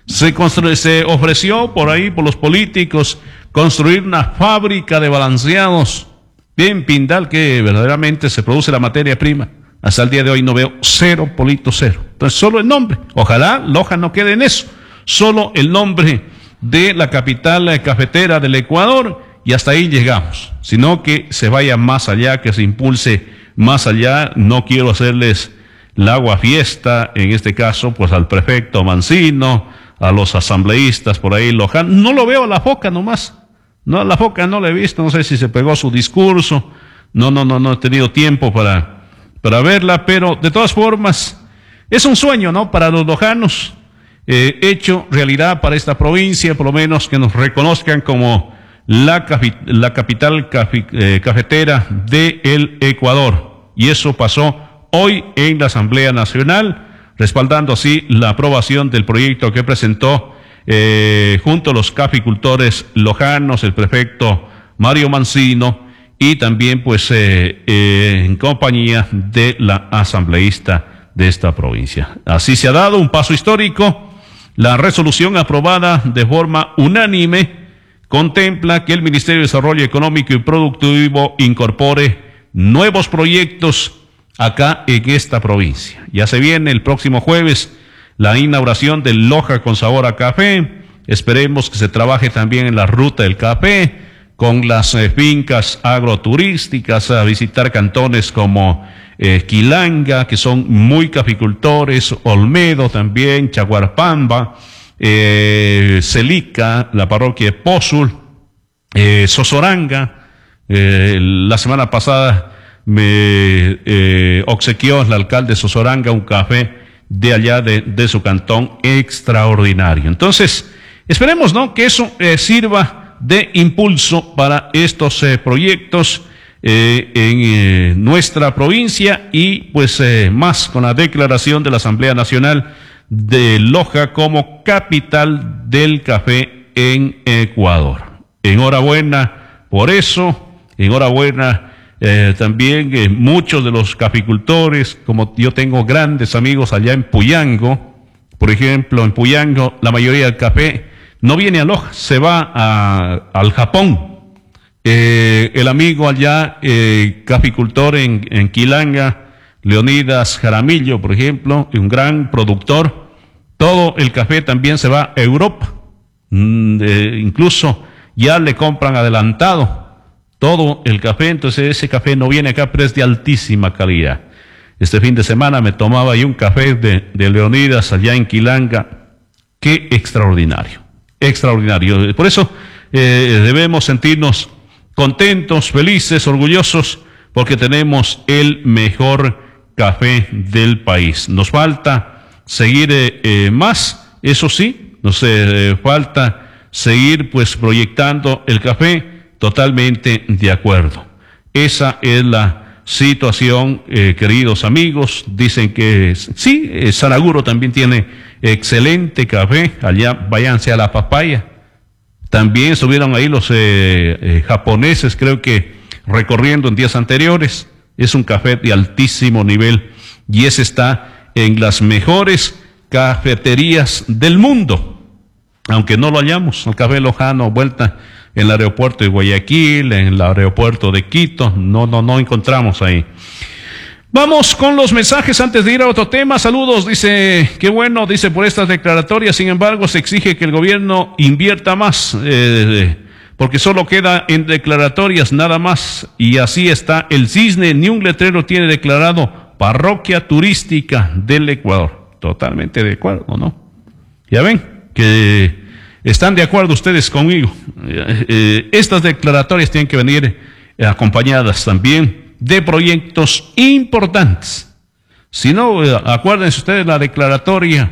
Se ofreció por ahí, por los políticos, construir una fábrica de balanceados en Pindal, que verdaderamente se produce la materia prima. Hasta el día de hoy no veo cero, polito, cero. Entonces, solo el nombre. Ojalá Loja no quede en eso. Solo el nombre de la capital cafetera del Ecuador y hasta ahí llegamos. Sino que se vaya más allá, que se impulse más allá. No quiero hacerles la aguafiesta, en este caso, pues al prefecto Mancino, a los asambleístas por ahí lojanos. No lo veo a la Foca nomás. No, a la Foca no lo he visto. No sé si se pegó su discurso. No he tenido tiempo para verla, pero de todas formas es un sueño, ¿no? Para los lojanos, hecho realidad para esta provincia, por lo menos que nos reconozcan como la capital cafetera del Ecuador. Y eso pasó hoy en la Asamblea Nacional, respaldando así la aprobación del proyecto que presentó junto a los caficultores lojanos, el prefecto Mario Mancino, y también pues en compañía de la asambleísta de esta provincia. Así se ha dado un paso histórico. La resolución aprobada de forma unánime contempla que el Ministerio de Desarrollo Económico y Productivo incorpore nuevos proyectos acá en esta provincia. Ya se viene el próximo jueves la inauguración del Loja con sabor a café. Esperemos que se trabaje también en la ruta del café, con las fincas agroturísticas, a visitar cantones como Quilanga, que son muy caficultores, Olmedo también, Chaguarpamba, Celica, la parroquia de Pozul, Sosoranga. La semana pasada me obsequió el alcalde de Sosoranga un café de allá de su cantón extraordinario. Entonces, esperemos, ¿no?, que eso sirva de impulso para estos proyectos en nuestra provincia y pues más con la declaración de la Asamblea Nacional de Loja como capital del café en Ecuador. Enhorabuena por eso, enhorabuena también muchos de los caficultores, como yo tengo grandes amigos allá en Puyango, por ejemplo, en Puyango la mayoría del café no viene a Loja, se va al Japón. El amigo allá, caficultor en Quilanga, Leonidas Jaramillo, por ejemplo, un gran productor, todo el café también se va a Europa. Incluso ya le compran adelantado todo el café, entonces ese café no viene acá, pero es de altísima calidad. Este fin de semana me tomaba ahí un café de Leonidas allá en Quilanga. Qué extraordinario. Extraordinario. Por eso debemos sentirnos contentos, felices, orgullosos, porque tenemos el mejor café del país. Nos falta seguir más, eso sí, nos falta seguir pues proyectando el café, totalmente de acuerdo. Esa es la situación, queridos amigos. Dicen que sí, Saraguro también tiene excelente café, allá váyanse a la Papaya. También estuvieron ahí los japoneses, creo que recorriendo en días anteriores. Es un café de altísimo nivel y ese está en las mejores cafeterías del mundo, aunque no lo hallamos. El café lojano vuelta en el aeropuerto de Guayaquil, en el aeropuerto de Quito, no encontramos ahí. Vamos con los mensajes antes de ir a otro tema. Saludos, dice, qué bueno, dice, por estas declaratorias. Sin embargo, se exige que el gobierno invierta más, porque solo queda en declaratorias nada más. Y así está el cisne, ni un letrero tiene declarado parroquia turística del Ecuador. Totalmente de acuerdo, ¿no? Ya ven que están de acuerdo ustedes conmigo. Estas declaratorias tienen que venir acompañadas también de proyectos importantes. Si no, acuérdense ustedes la declaratoria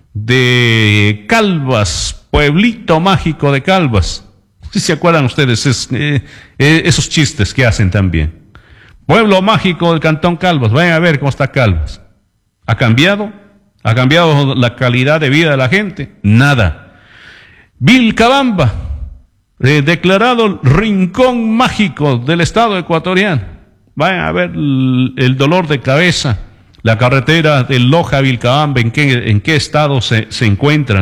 de Calvas, pueblito mágico de Calvas. Si se acuerdan ustedes esos chistes que hacen también. Pueblo mágico del cantón Calvas, vayan a ver cómo está Calvas. ¿Ha cambiado? ¿Ha cambiado la calidad de vida de la gente? Nada. Vilcabamba, declarado rincón mágico del estado ecuatoriano. Vayan a ver el dolor de cabeza, la carretera de Loja a Vilcabamba, en qué estado se encuentra.